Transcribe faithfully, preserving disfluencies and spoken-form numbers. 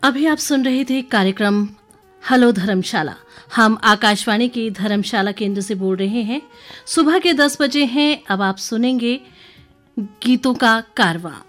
अभी आप सुन रहे थे कार्यक्रम हेलो धर्मशाला। हम आकाशवाणी की धर्मशाला केंद्र से बोल रहे हैं। सुबह के दस बजे हैं। अब आप सुनेंगे गीतों का कारवां।